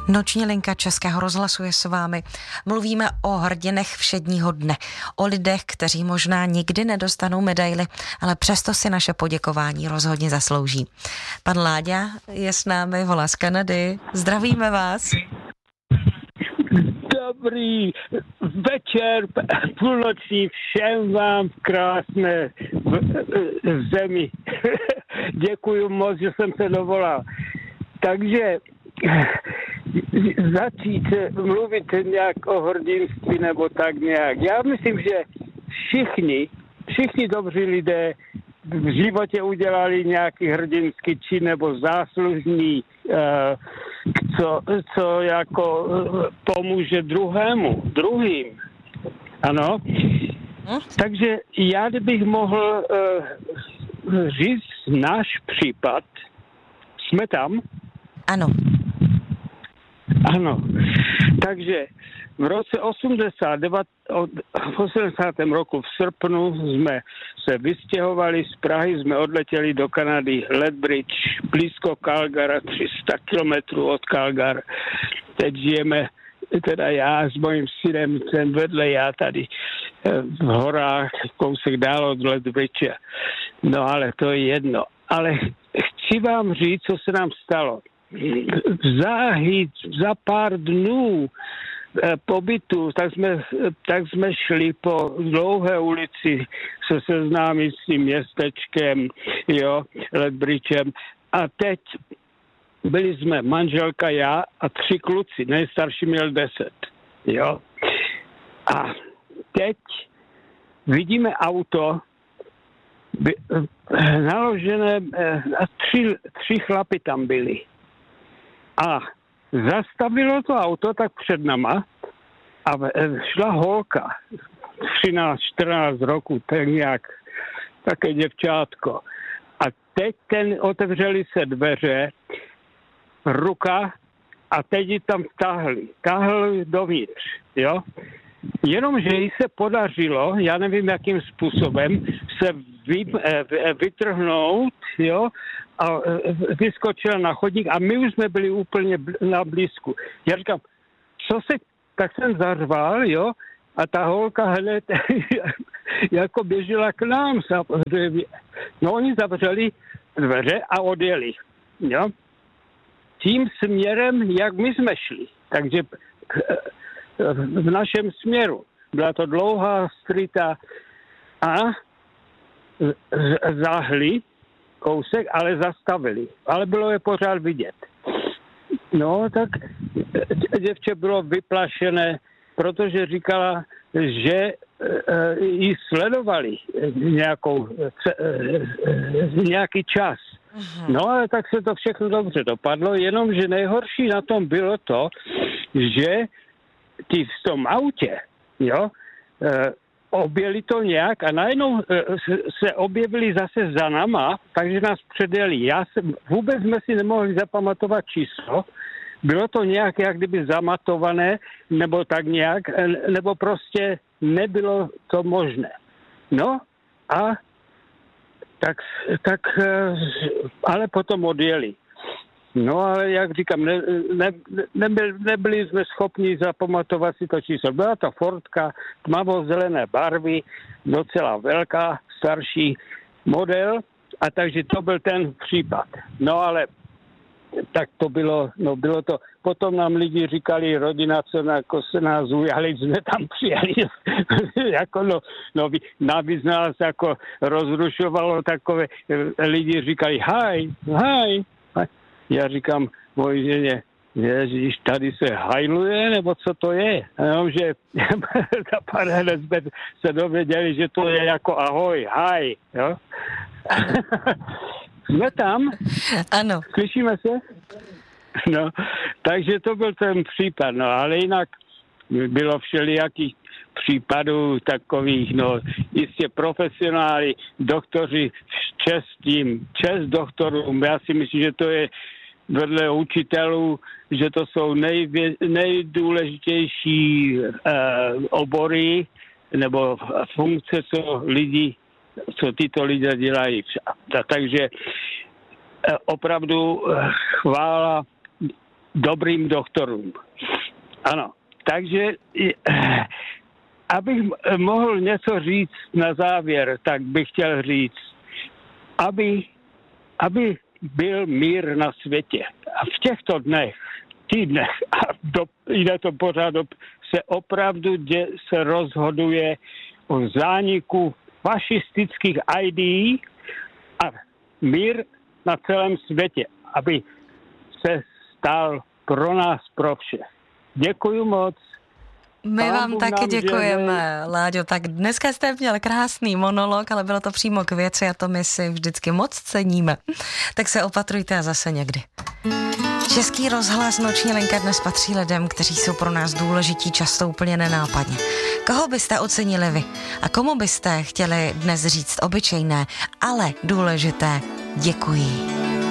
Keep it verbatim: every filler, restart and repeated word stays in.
Noční linka Českého rozhlasu je s vámi. Mluvíme o hrdinech všedního dne, o lidech, kteří možná nikdy nedostanou medaili, ale přesto si naše poděkování rozhodně zaslouží. Pan Láďa je s námi, volá z Kanady. Zdravíme vás. Dobrý večer, půlnoční, všem vám krásné v zemi. Děkuji moc, že jsem se dovolal. Takže začít mluvit nějak o hrdinství nebo tak nějak. Já myslím, že všichni, všichni dobří lidé v životě udělali nějaký hrdinský čin nebo záslužný, co, co jako pomůže druhému, druhým. Ano. Takže já kdybych mohl říct náš případ, jsme tam? Ano. Ano. Takže v roce osmdesát devět, v osmdesátém roku v srpnu jsme se vystěhovali z Prahy, jsme odletěli do Kanady, Lethbridge, blízko Calgara, tři sta kilometrů od Calgary. Teď žijeme, teda já s mojím synem, ten vedle, já tady v horách, kousek dál od Lethbridge. No ale to je jedno. Ale chci vám říct, co se nám stalo. Záhy, za pár dnů pobytu, tak jsme, tak jsme šli po dlouhé ulici se seznámit s tím městečkem, jo, Lethbridgem. A teď byli jsme manželka, já a tři kluci, nejstarší měl deset, jo. A teď vidíme auto, by, naložené, a tři, tři chlapy tam byli. A zastavilo to auto tak před nama a šla holka, třináct čtrnáct roku, tak nějak, také děvčátko. A teď ten, otevřeli se dveře, ruka a teď ji tam vtáhli. Táhli dovnitř, jo. Jenomže jí se podařilo, já nevím jakým způsobem, se vy, vytrhnout, jo, a vyskočila na chodník a my už jsme byli úplně na blízku. Já říkám, co se, tak jsem zařval, jo, a ta holka hned jako běžela k nám samozřejmě. No oni zavřeli dveře a odjeli, jo. Tím směrem, jak my jsme šli. Takže v našem směru. Byla to dlouhá strita a záhli kousek, ale zastavili. Ale bylo je pořád vidět. No, tak děvče bylo vyplašené, protože říkala, že ji sledovali nějakou, nějaký čas. No, ale tak se to všechno dobře dopadlo, jenomže nejhorší na tom bylo to, že ti v tom autě, jo, e, objeli to nějak a najednou e, se objevili zase za nama, takže nás předjeli. Já jsem, vůbec jsme si nemohli zapamatovat číslo, bylo to nějak jak kdyby zamatované, nebo tak nějak, e, nebo prostě nebylo to možné. No a tak, tak e, ale potom odjeli. No ale jak říkám, ne, ne, nebyli, nebyli jsme schopni zapamatovat si to číslo. Byla to Fordka tmavo-zelené barvy, docela velká, starší model, a takže to byl ten případ. No ale tak to bylo, no bylo to, potom nám lidi říkali, rodina, co jako se nás ujali, jsme tam přijeli, jako no, no navíc nás jako rozrušovalo takové, lidi říkali, hi, hi, já říkám, mojí ženě, ježiš, tady se hajluje, nebo co to je? Jenomže za pár hned jsme se dověděli, že to je jako ahoj, haj, jo? Jsme tam? Ano. Slyšíme se? No, takže to byl ten případ, no, ale jinak bylo všelijakých případů takových, no, jistě profesionáli, doktoři s čestím, čest doktorům, já si myslím, že to je vedle učitelů, že to jsou nejvě, nejdůležitější uh, obory nebo funkce, co lidi, co tyto lidé dělají. Takže uh, opravdu uh, chvála dobrým doktorům. Ano, takže abych mohl něco říct na závěr, tak bych chtěl říct, aby, aby byl mír na světě. A v těchto dnech, týdnech a do, jde to pořád, se opravdu dě, se rozhoduje o zániku fašistických ideí a mír na celém světě, aby se stal pro nás, pro vše. Děkuju moc. My Pán vám Bůh taky děkujeme, že... Láďo. Tak dneska jste měl krásný monolog, ale bylo to přímo k věci a to my si vždycky moc ceníme. Tak se opatrujte a zase někdy. Český rozhlas Noční linka dnes patří lidem, kteří jsou pro nás důležití, často úplně nenápadně. Koho byste ocenili vy? A komu byste chtěli dnes říct obyčejné, ale důležité děkuji?